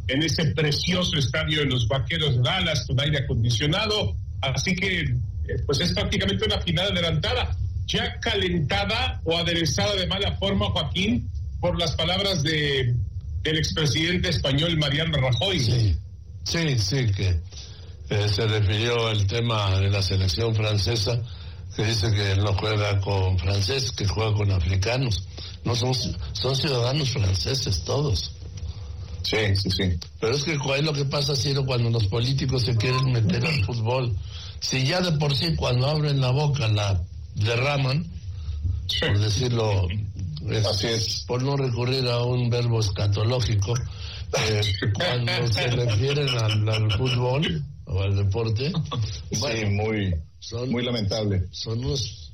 en ese precioso estadio de los Vaqueros de Dallas con aire acondicionado. Así que pues es prácticamente una final adelantada, ya calentada o aderezada de mala forma, Joaquín, por las palabras del expresidente español Mariano Rajoy. Sí, que se refirió al tema de la selección francesa, que dice que no juega con franceses, que juega con africanos. No son ciudadanos franceses todos. Sí. Pero es que es lo que pasa, Ciro, cuando los políticos se quieren meter al fútbol. Si ya de por sí cuando abren la boca la derraman, por decirlo, así es, por no recurrir a un verbo escatológico, cuando se refieren al fútbol o al deporte, bueno, muy lamentable. Son unos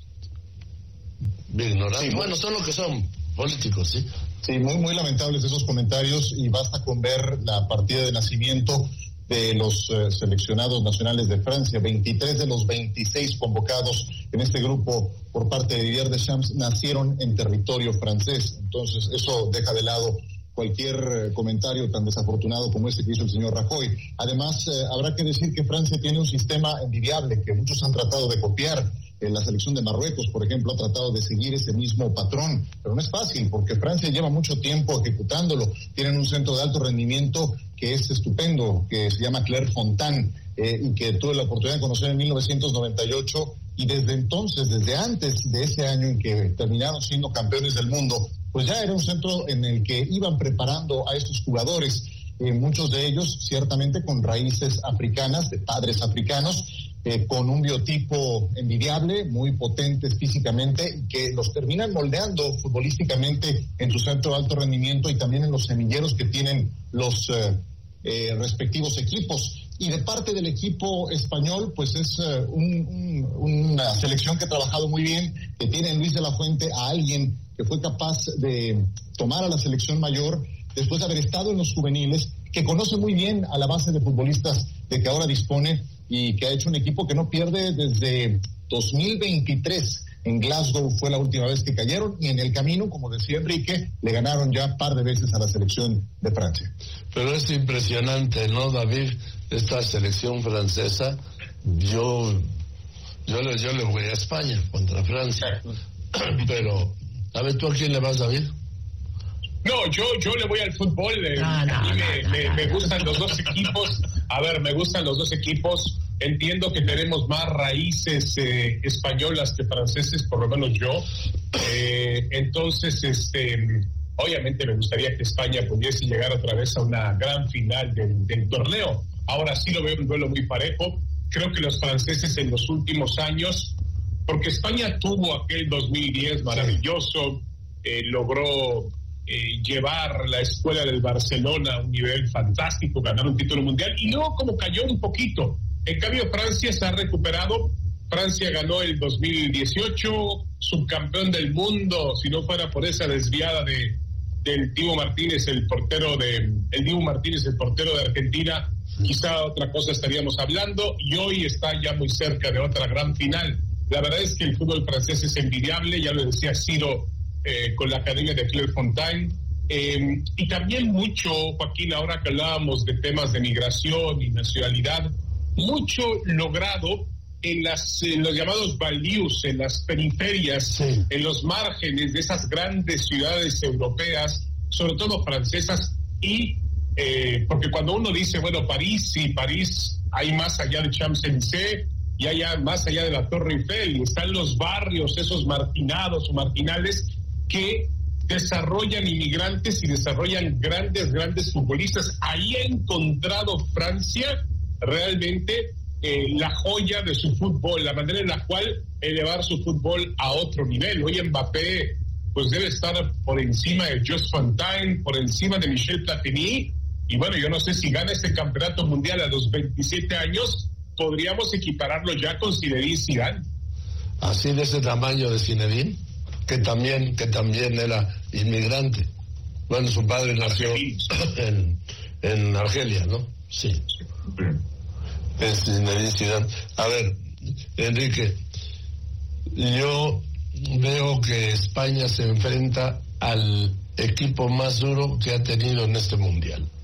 ignorantes. Bueno, son lo que son, políticos, ¿sí? Sí, muy lamentables esos comentarios, y basta con ver la partida de nacimiento de los seleccionados nacionales de Francia. 23 de los 26 convocados en este grupo por parte de Didier Deschamps nacieron en territorio francés. Entonces eso deja de lado cualquier comentario tan desafortunado como este que hizo el señor Rajoy. Además, habrá que decir que Francia tiene un sistema envidiable que muchos han tratado de copiar. La selección de Marruecos, por ejemplo, ha tratado de seguir ese mismo patrón, pero no es fácil porque Francia lleva mucho tiempo ejecutándolo. Tienen un centro de alto rendimiento que es estupendo, que se llama Clairefontaine, y que tuve la oportunidad de conocer en 1998, y desde entonces, desde antes de ese año en que terminaron siendo campeones del mundo, pues ya era un centro en el que iban preparando a estos jugadores, muchos de ellos ciertamente con raíces africanas, de padres africanos, con un biotipo envidiable, muy potentes físicamente, que los terminan moldeando futbolísticamente en su centro de alto rendimiento y también en los semilleros que tienen los respectivos equipos. Y de parte del equipo español, pues es una selección que ha trabajado muy bien, que tiene en Luis de la Fuente a alguien que fue capaz de tomar a la selección mayor después de haber estado en los juveniles, que conoce muy bien a la base de futbolistas de que ahora dispone, y que ha hecho un equipo que no pierde desde 2023. En Glasgow fue la última vez que cayeron, y en el camino, como decía Enrique, le ganaron ya un par de veces a la selección de Francia. Pero es impresionante, ¿no, David? Esta selección francesa, yo le voy a España contra Francia. Pero, a ver, ¿tú a quién le vas, David? No, yo le voy al fútbol. Me gustan los dos equipos. A ver, me gustan los dos equipos. Entiendo que tenemos más raíces españolas que franceses, por lo menos yo. Entonces, obviamente me gustaría que España pudiese llegar otra vez a una gran final del torneo. Ahora sí lo veo un duelo muy parejo. Creo que los franceses en los últimos años, porque España tuvo aquel 2010 maravilloso, logró llevar la escuela del Barcelona a un nivel fantástico, ganar un título mundial, y luego como cayó un poquito. En cambio, Francia se ha recuperado. Francia ganó el 2018, subcampeón del mundo, si no fuera por esa desviada del Dibu Martínez, el portero de Argentina, quizá otra cosa estaríamos hablando, y hoy está ya muy cerca de otra gran final. La verdad es que el fútbol francés es envidiable, ya lo decía Ciro, con la academia de Clairefontaine, y también mucho, Joaquín, ahora que hablábamos de temas de migración y nacionalidad, mucho logrado en los llamados banlieues, en las periferias, sí, en los márgenes de esas grandes ciudades europeas, sobre todo francesas, y porque cuando uno dice, bueno, París hay más allá de Champs-Élysées y hay más allá de la Torre Eiffel, y están los barrios, esos marginados o marginales, que desarrollan inmigrantes y desarrollan grandes futbolistas. Ahí ha encontrado Francia realmente la joya de su fútbol, la manera en la cual elevar su fútbol a otro nivel. Hoy Mbappé pues debe estar por encima de Just Fontaine, por encima de Michel Platini, y bueno, yo no sé si gana este campeonato mundial a los 27 años, podríamos equipararlo ya con Zinedine Zidane. Así de ese tamaño de Zinedine, que también era inmigrante. Bueno, su padre nació en Argelia, ¿no? Sí. Es Zinedine Zidane. A ver, Enrique, yo veo que España se enfrenta al equipo más duro que ha tenido en este mundial.